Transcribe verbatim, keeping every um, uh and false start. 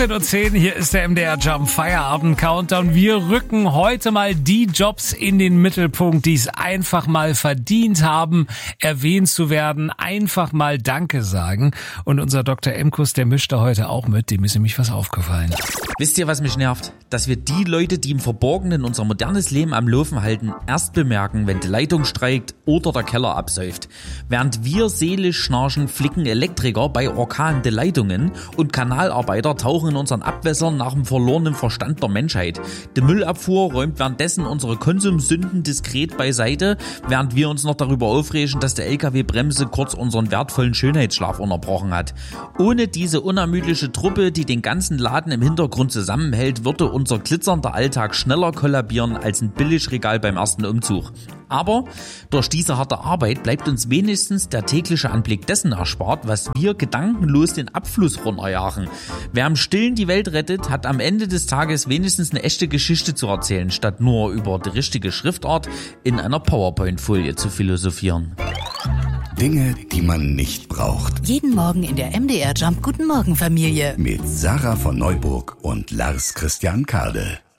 siebzehn Uhr zehn, hier ist der M D R Jump Feierabend Countdown. Wir rücken heute mal die Jobs in den Mittelpunkt, die es einfach mal verdient haben, erwähnt zu werden, einfach mal Danke sagen. Und unser Doktor Emkus, der mischt da heute auch mit, dem ist nämlich was aufgefallen. Wisst ihr, was mich nervt? Dass wir die Leute, die im Verborgenen unser modernes Leben am Laufen halten, erst bemerken, wenn die Leitung streikt oder der Keller absäuft. Während wir seelisch schnarchen, flicken Elektriker bei Orkanen die Leitungen und Kanalarbeiter tauchen in unseren Abwässern nach dem verlorenen Verstand der Menschheit. Die Müllabfuhr räumt währenddessen unsere Konsumsünden diskret beiseite, während wir uns noch darüber aufregen, dass die L K W-Bremse kurz unseren wertvollen Schönheitsschlaf unterbrochen hat. Ohne diese unermüdliche Truppe, die den ganzen Laden im Hintergrund zusammenhält, würde unser glitzernder Alltag schneller kollabieren als ein Billigregal beim ersten Umzug. Aber durch diese harte Arbeit bleibt uns wenigstens der tägliche Anblick dessen erspart, was wir gedankenlos den Abfluss runterjagen. Wer im Stillen die Welt rettet, hat am Ende des Tages wenigstens eine echte Geschichte zu erzählen, statt nur über die richtige Schriftart in einer PowerPoint-Folie zu philosophieren. Dinge, die man nicht braucht. Jeden Morgen in der M D R Jump Guten Morgen Familie. Mit Sarah von Neuburg und Lars Christian Kade.